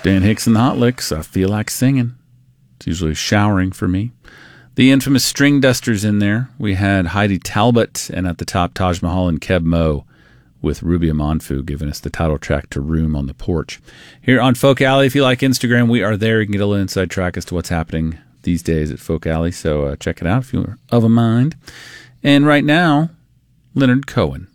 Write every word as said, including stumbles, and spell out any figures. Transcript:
Dan Hicks and the Hot Licks, I Feel Like Singing. It's usually showering for me. The infamous String Dusters in there. We had Heidi Talbot, and at the top, Taj Mahal and Keb Mo with Ruby Amanfu giving us the title track to Room on the Porch. Here on Folk Alley, if you like Instagram, we are there. You can get a little inside track as to what's happening these days at Folk Alley, so uh, check it out if you're of a mind. And right now, Leonard Cohen.